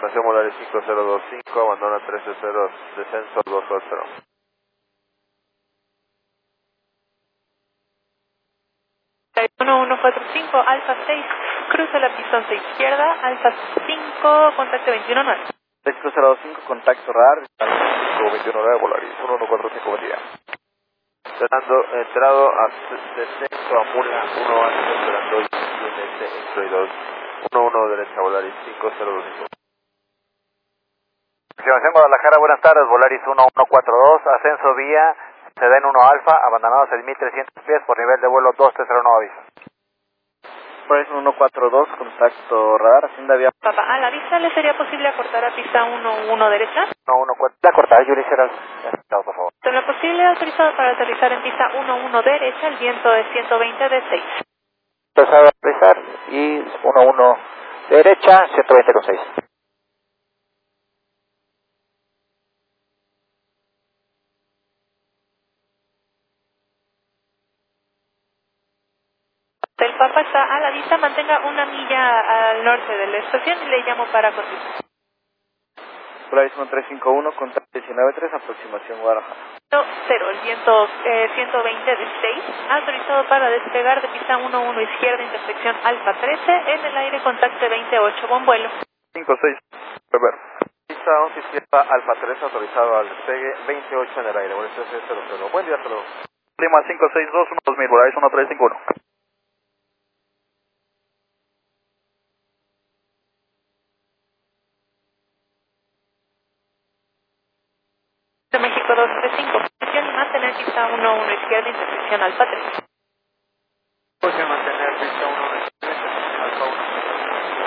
Aproximación Volaris 5025, abandona 130, descenso 240. 1145, Alfa 6, cruza la pista 11 izquierda, Alfa 5, contacto 219. 6025, contacto radar, 219, Volaris 1145, buen día. Entrado a descenso a Mula 1 alto, esperando y 2, 11 derecha, Volaris 5025. Aproximación Guadalajara, buenas tardes, Volaris 1142, ascenso vía Sedén 1 Alfa, abandonado 6300 pies por nivel de vuelo 2309, aviso. Volaris 1142, contacto radar, hacienda vía. Papa, a la vista le sería posible acortar a pista 11 derecha. 114, la cortar, Yuri Serral, por favor. ¿Es lo posible autorizado para aterrizar en pista 11 derecha, el viento es 120 de 6? Empezado a aterrizar y 11 derecha, 120 con 6. El Papa está a la vista, mantenga una milla al norte de la estación y le llamo para continuar. Volaris 1351, contacto 193, aproximación Guadalajara. 0, el viento 120 de 6, autorizado para despegar de pista 11 izquierda, intersección Alfa 13, en el aire contacto 28, buen vuelo. 56, Weber. Pista 11 izquierda, Alfa 3, autorizado al despegue, 28 en el aire, Volaris 1300. Buen día, hasta luego. Lima 562, 2000, Volaris 1351. De México 235, posición y mantener pista 11 izquierda, intersección Alfa 3.